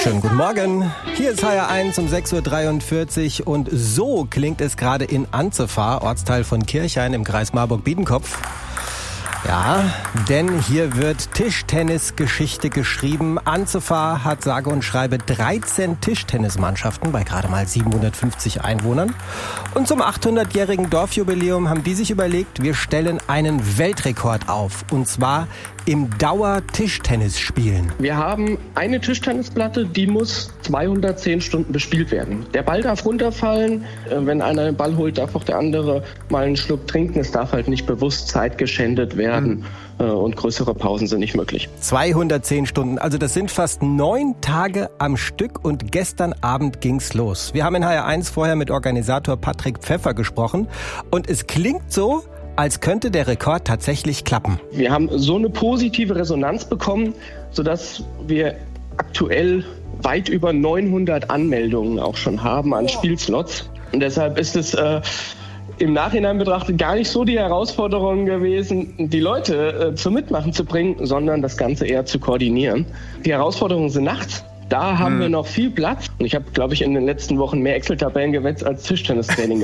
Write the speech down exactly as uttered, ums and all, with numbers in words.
Schönen guten Morgen. Hier ist H R eins um sechs Uhr dreiundvierzig und so klingt es gerade in Anzefa, Ortsteil von Kirchhain im Kreis Marburg-Biedenkopf. Ja, denn hier wird Tischtennisgeschichte geschrieben. Anzefa hat sage und schreibe dreizehn Tischtennismannschaften bei gerade mal siebenhundertfünfzig Einwohnern. Und zum achthundertjährigen Dorfjubiläum haben die sich überlegt, wir stellen einen Weltrekord auf. Und zwar im Dauer-Tischtennis spielen. Wir haben eine Tischtennisplatte, die muss zweihundertzehn Stunden bespielt werden. Der Ball darf runterfallen. Wenn einer den Ball holt, darf auch der andere mal einen Schluck trinken. Es darf halt nicht bewusst Zeit geschändet werden. Mhm. Und größere Pausen sind nicht möglich. zweihundertzehn Stunden, also das sind fast neun Tage am Stück und gestern Abend ging's los. Wir haben in H R eins vorher mit Organisator Patrick Pfeffer gesprochen und es klingt so, als könnte der Rekord tatsächlich klappen. Wir haben so eine positive Resonanz bekommen, sodass wir aktuell weit über neunhundert Anmeldungen auch schon haben an Spielslots. Und deshalb ist es äh, im Nachhinein betrachtet gar nicht so die Herausforderung gewesen, die Leute äh, zum Mitmachen zu bringen, sondern das Ganze eher zu koordinieren. Die Herausforderungen sind nachts. Da haben hm. wir noch viel Platz. Und ich habe, glaube ich, in den letzten Wochen mehr Excel-Tabellen gewetzt als Tischtennistraining gemacht.